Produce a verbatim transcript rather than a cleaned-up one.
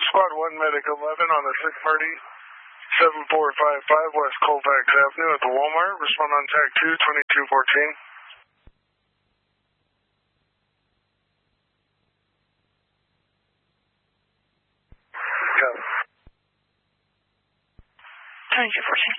Squad one, Medic eleven on the six party, seven four five five West Colfax Avenue at the Walmart. Respond on tag two, twenty-two fourteen. twenty-two fourteen.